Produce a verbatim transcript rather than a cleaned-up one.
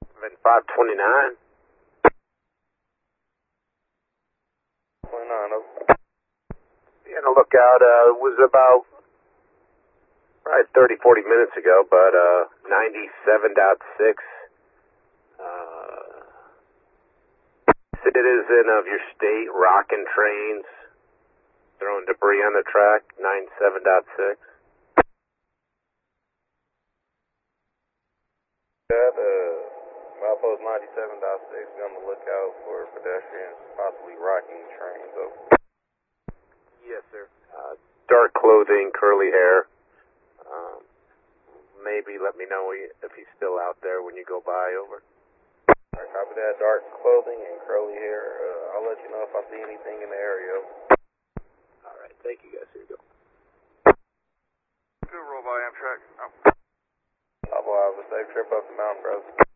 five twenty-nine. twenty-nine, okay. Be on the lookout. Uh, it was about probably thirty, forty minutes ago, but uh, ninety-seven point six. Uh, citizen of your state rocking trains, throwing debris on the track, ninety-seven point six. Got uh, Milepost ninety-seven point six, be on the lookout for pedestrians possibly rocking trains. Okay. Yes, sir. Uh, dark clothing, curly hair. Um, maybe let me know if he's still out there when you go by. Over. Alright, copy that. Dark clothing and curly hair. Uh, I'll let you know if I see anything in the area. Alright, thank you guys. Here you go. Good roll by Amtrak. Oh. I'll have a safe trip up the mountain, brother.